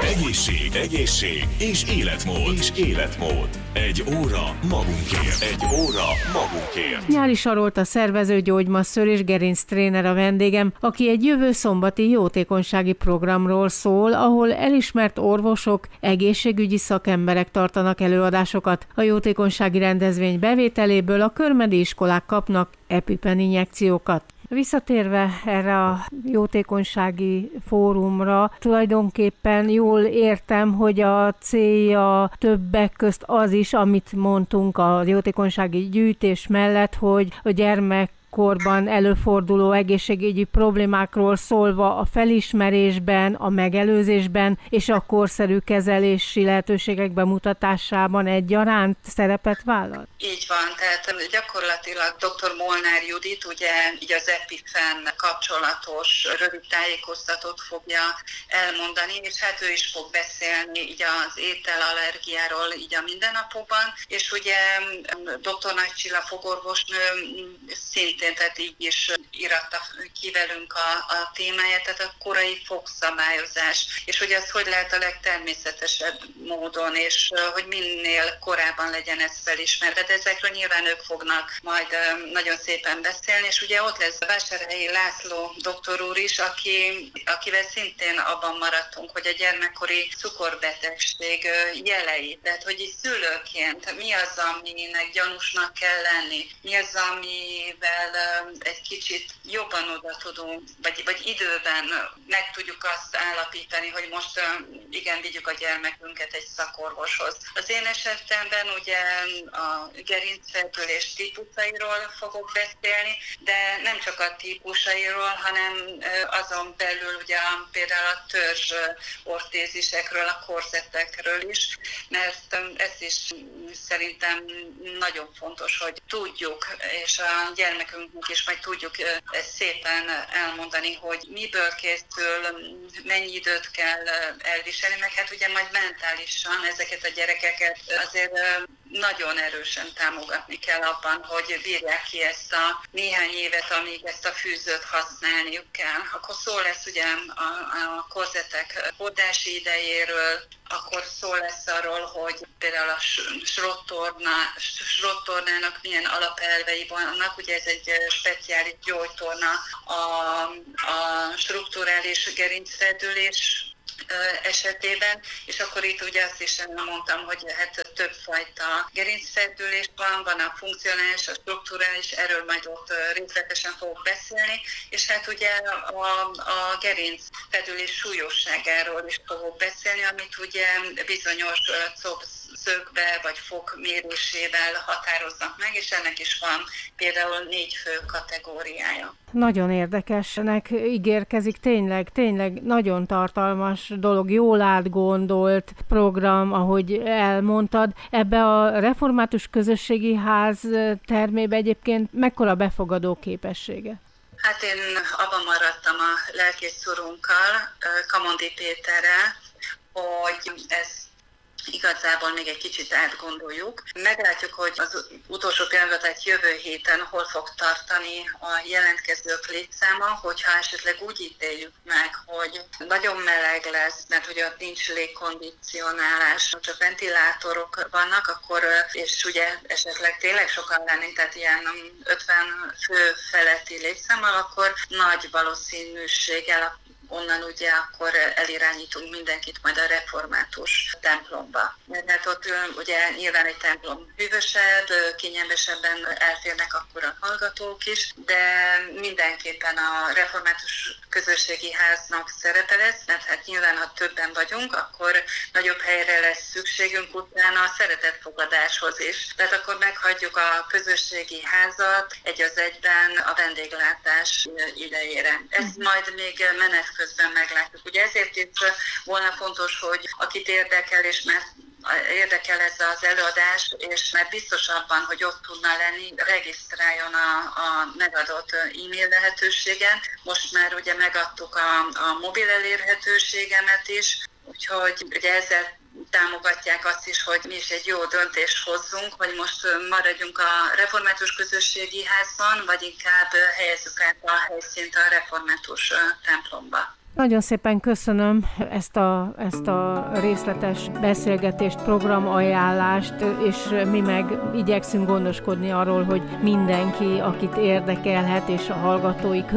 Egészség és életmód. Egy óra magunkért. Nyári Sarolta szervező, gyógymasször és gerinctréner a vendégem, aki egy jövő szombati jótékonysági programról szól, ahol elismert orvosok, egészségügyi szakemberek tartanak előadásokat. A jótékonysági rendezvény bevételéből a körmedi iskolák kapnak EpiPen injekciókat. Visszatérve erre a jótékonysági fórumra, tulajdonképpen jól értem, hogy a célja többek közt az is, amit mondtunk a jótékonysági gyűjtés mellett, hogy a gyermekkorban előforduló egészségügyi problémákról szólva a felismerésben, a megelőzésben és a korszerű kezelési lehetőségek bemutatásában egyaránt szerepet vállal? Így van, tehát gyakorlatilag dr. Molnár Judit ugye így az EpiPen kapcsolatos rövid tájékoztatót fogja elmondani, és hát ő is fog beszélni így az ételallergiáról így a mindennapokban, és ugye dr. Nagy Csilla fogorvosnő szintén, tehát így is íratta ki velünk a témáját, tehát a korai fogszabályozás, és hogy ezt hogy lehet a legtermészetesebb módon, és hogy minél korábban legyen ez felismerve, de ezekről nyilván ők fognak majd nagyon szépen beszélni, és ugye ott lesz Vásárhelyi László doktor úr is, akivel szintén abban maradtunk, hogy a gyermekkori cukorbetegség jelei, tehát hogy így szülőként mi az, aminek gyanúsnak kell lenni, mi az, amivel egy kicsit jobban oda tudunk, vagy időben meg tudjuk azt állapítani, hogy most igen, vigyük a gyermekünket egy szakorvoshoz. Az én esetemben ugye a gerincfeldőlés típusairól fogok beszélni, de nem csak a típusairól, hanem azon belül ugye például a törzs ortézisekről, a korzettekről is, mert ez is szerintem nagyon fontos, hogy tudjuk, és a gyermekünknek is majd tudjuk ezt szépen elmondani, hogy miből készül, mennyi időt kell elviselni, meg hát ugye majd mentálisan ezeket a gyerekeket azért nagyon erősen támogatni kell abban, hogy bírják ki ezt a néhány évet, amíg ezt a fűzőt használniuk kell. Akkor szó lesz ugye a korzetek hordási idejéről, akkor szó lesz arról, hogy például a srottornának milyen alapelvei vannak, ugye ez egy speciális gyógytorna a strukturális gerincfeldülés esetében, és akkor itt ugye azt is mondtam, hogy hát többfajta gerincfeldülés van a funkcionális, a strukturális, erről majd ott részletesen fogok beszélni, és hát ugye a gerincfeldülés súlyosságáról is fogok beszélni, amit ugye bizonyos szögbe vagy fok mérésével határoznak meg, és ennek is van például 4 fő kategóriája. Nagyon érdekesnek ígérkezik, tényleg nagyon tartalmas dolog, jól átgondolt program, ahogy elmondtad. Ebbe a református közösségi ház termébe egyébként mekkora befogadó képessége? Hát én abban maradtam a lelkész urunkkal, Kamondi Péterrel, hogy ez igazából még egy kicsit átgondoljuk. Meglátjuk, hogy az utolsó pillanatban, tehát jövő héten hol fog tartani a jelentkezők létszáma, hogyha esetleg úgy ítéljük meg, hogy nagyon meleg lesz, mert hogy ott nincs légkondicionálás, csak ventilátorok vannak, akkor, és ugye esetleg tényleg sokan lennénk, tehát ilyen 50 fő feletti létszámmal, akkor nagy valószínűséggel onnan ugye akkor elirányítunk mindenkit majd a református templomba. Mert ott ugye nyilván egy templom hűvösebb, kényelmesebben elférnek akkor a hallgatók is, de mindenképpen a református közösségi háznak szerepe lesz, mert hát nyilván ha többen vagyunk, akkor nagyobb helyre lesz szükségünk utána a szeretetfogadáshoz is. Tehát akkor meghagyjuk a közösségi házat egy az egyben a vendéglátás idejére. Ez majd még menet közben meglátjuk. Ugye ezért itt volna fontos, hogy akit érdekel, és mert érdekel ez az előadás, és mert biztos abban, hogy ott tudna lenni, regisztráljon a megadott e-mail lehetőségen. Most már ugye megadtuk a mobil elérhetőségemet is, úgyhogy ugye ezzel támogatják azt is, hogy mi is egy jó döntést hozzunk, hogy most maradjunk a református közösségi házban, vagy inkább helyezzük át a helyszínt a református templomba. Nagyon szépen köszönöm ezt a részletes beszélgetést, programajánlást, és mi meg igyekszünk gondoskodni arról, hogy mindenki, akit érdekelhet, és a hallgatóik